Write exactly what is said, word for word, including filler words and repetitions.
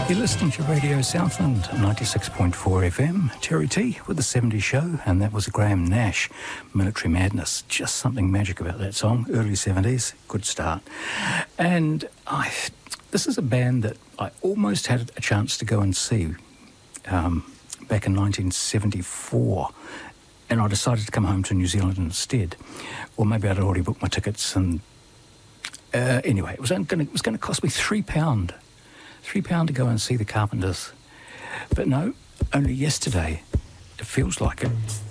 You're listening to Radio Southland, ninety-six point four F M. Terry T with the seventies show, and that was Graham Nash, Military Madness. Just something magic about that song, early seventies, good start. And I, this is a band that I almost had a chance to go and see um, back in nineteen seventy-four, and I decided to come home to New Zealand instead. Or maybe I'd already booked my tickets, and uh, anyway, it was going to, it was going to cost me three pound. Three pound to go and see the Carpenters. But no, only yesterday, it feels like it,